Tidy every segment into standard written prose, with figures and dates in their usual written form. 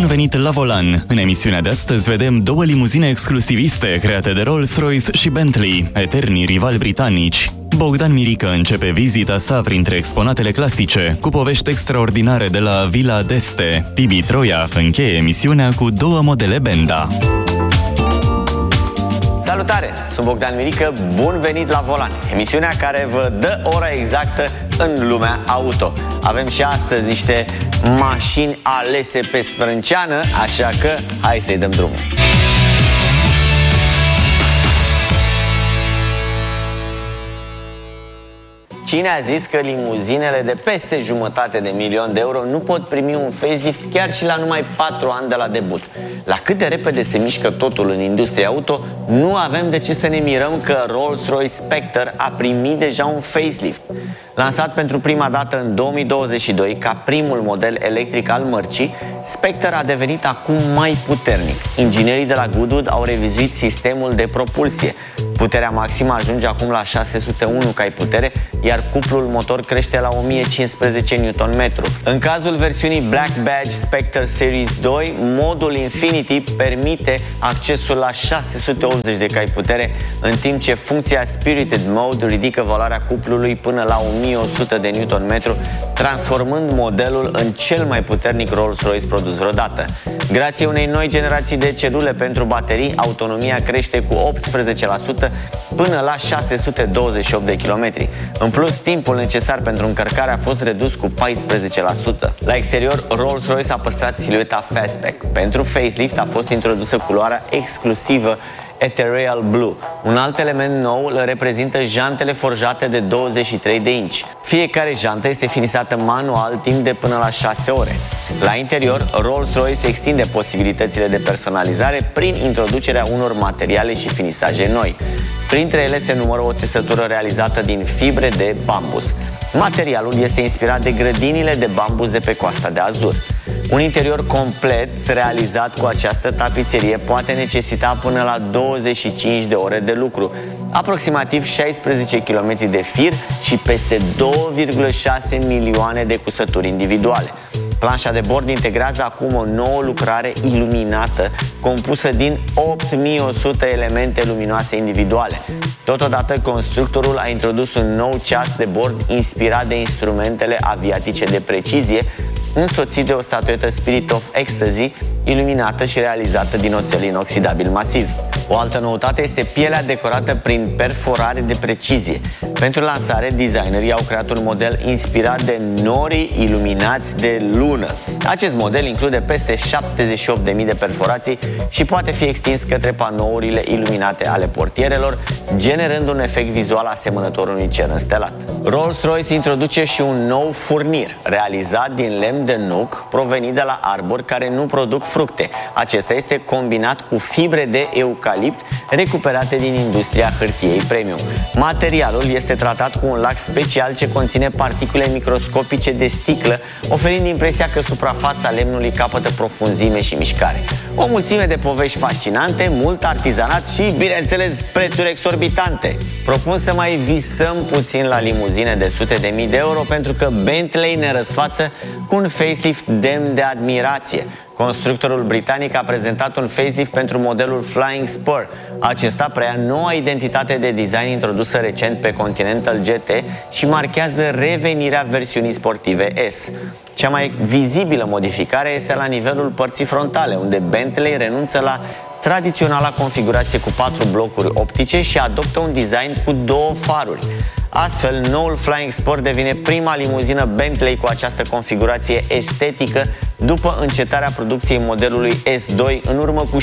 venit la volan! În emisiunea de astăzi vedem două limuzine exclusiviste create de Rolls-Royce și Bentley, eternii rivali britanici. Bogdan Mirică începe vizita sa printre exponatele clasice, cu povești extraordinare de la Villa d'Este. Tibi Troia încheie emisiunea cu două modele Benda. Salutare! Sunt Bogdan Mirică, bun venit la volan! Emisiunea care vă dă ora exactă în lumea auto. Avem și astăzi niște mașini alese pe sprânceană, așa că hai să-i dăm drumul! Cine a zis că limuzinele de peste 500 de milioane de euro nu pot primi un facelift chiar și la numai 4 ani de la debut? La cât de repede se mișcă totul în industria auto, nu avem de ce să ne mirăm că Rolls-Royce Spectre a primit deja un facelift. Lansat pentru prima dată în 2022 ca primul model electric al mărcii, Spectre a devenit acum mai puternic. Inginerii de la Goodwood au revizuit sistemul de propulsie. Puterea maximă ajunge acum la 601 cai putere, iar cuplul motor crește la 1015 Nm. În cazul versiunii Black Badge Spectre Series 2, modul Infinity permite accesul la 680 de cai putere, în timp ce funcția Spirited Mode ridică valoarea cuplului până la 1100 de Nm, transformând modelul în cel mai puternic Rolls-Royce produs vreodată. Grație unei noi generații de celule pentru baterii, autonomia crește cu 18% până la 628 de kilometri. În plus, timpul necesar pentru încărcare a fost redus cu 14%. La exterior, Rolls-Royce a păstrat silueta Fastback. Pentru facelift a fost introdusă culoarea exclusivă Ethereal Blue. Un alt element nou îl reprezintă jantele forjate de 23 de inci. Fiecare jantă este finisată manual timp de până la 6 ore. La interior, Rolls-Royce extinde posibilitățile de personalizare prin introducerea unor materiale și finisaje noi. Printre ele se numără o țesătură realizată din fibre de bambus. Materialul este inspirat de grădinile de bambus de pe Coasta de Azur. Un interior complet realizat cu această tapiserie poate necesita până la 25 de ore de lucru, aproximativ 16 km de fir și peste 2,6 milioane de cusături individuale. Planșa de bord integrează acum o nouă lucrare iluminată, compusă din 8100 elemente luminoase individuale. Totodată, constructorul a introdus un nou ceas de bord inspirat de instrumentele aviatice de precizie, însoțit de o statuetă Spirit of Ecstasy, iluminată și realizată din oțel inoxidabil masiv. O altă noutate este pielea decorată prin perforare de precizie. Pentru lansare, designerii au creat un model inspirat de norii iluminați de lună. Acest model include peste 78.000 de perforații și poate fi extins către panourile iluminate ale portierelor, generând un efect vizual asemănător unui cer înstelat. Rolls-Royce introduce și un nou furnir, realizat din lemn de nuc, provenit de la arbori care nu produc fructe. Acesta este combinat cu fibre de eucalipt recuperate din industria hârtiei premium. Materialul este tratat cu un lac special ce conține particule microscopice de sticlă, oferind impresia că suprafața lemnului capătă profunzime și mișcare. O mulțime de povești fascinante, mult artizanat și, bineînțeles, prețuri exorbitante. Propun să mai visăm puțin la limuzine de sute de mii de euro, pentru că Bentley ne răsfață cu un facelift demn de admirație. Constructorul britanic a prezentat un facelift pentru modelul Flying Spur. Acesta preia noua identitate de design introdusă recent pe Continental GT și marchează revenirea versiunii sportive S. Cea mai vizibilă modificare este la nivelul părții frontale, unde Bentley renunță la tradiționala configurație cu 4 blocuri optice și adoptă un design cu 2 faruri. Astfel, noul Flying Spur devine prima limuzină Bentley cu această configurație estetică după încetarea producției modelului S2 în urmă cu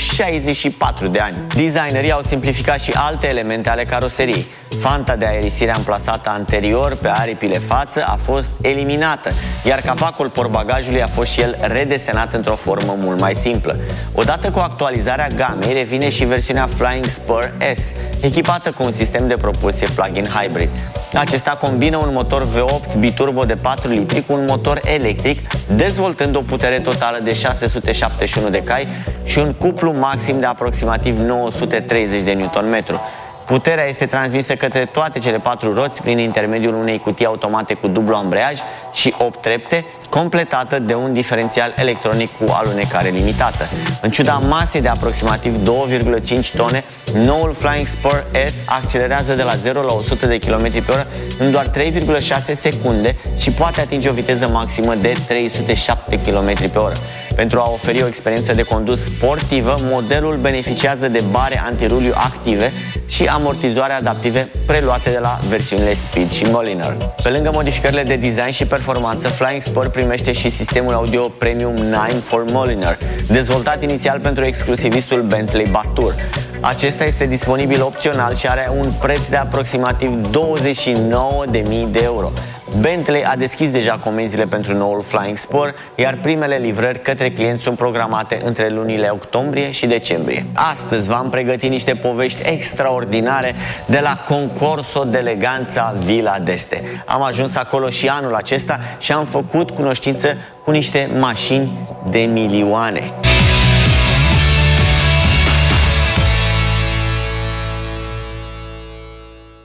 64 de ani. Designerii au simplificat și alte elemente ale caroseriei. Fanta de aerisire amplasată anterior pe aripile față a fost eliminată, iar capacul portbagajului a fost și el redesenat într-o formă mult mai simplă. Odată cu actualizarea gamei, revine și versiunea Flying Spur S, echipată cu un sistem de propulsie plug-in hybrid. Acesta combină un motor V8 biturbo de 4 litri cu un motor electric, dezvoltând o putere totală de 671 de cai și un cuplu maxim de aproximativ 930 de Nm. Puterea este transmisă către toate cele 4 roți prin intermediul unei cutii automate cu dublu ambreiaj și 8 trepte, completată de un diferențial electronic cu alunecare limitată. În ciuda masei de aproximativ 2,5 tone, noul Flying Spur S accelerează de la 0 la 100 de km/h în doar 3,6 secunde și poate atinge o viteză maximă de 307 km/h. Pentru a oferi o experiență de condus sportivă, modelul beneficiază de bare antiruliu active și amortizoare adaptive preluate de la versiunile Speed și Mulliner. Pe lângă modificările de design și performanță, Flying Spur primește și sistemul audio Premium 9 for Mulliner, dezvoltat inițial pentru exclusivistul Bentley Batour. Acesta este disponibil opțional și are un preț de aproximativ 29.000 de euro. Bentley a deschis deja comenzile pentru noul Flying Spur, iar primele livrări către clienți sunt programate între lunile octombrie și decembrie. Astăzi v-am pregătit niște povești extraordinare de la Concorso d'Eleganza Villa d'Este. Am ajuns acolo și anul acesta și am făcut cunoștință cu niște mașini de milioane.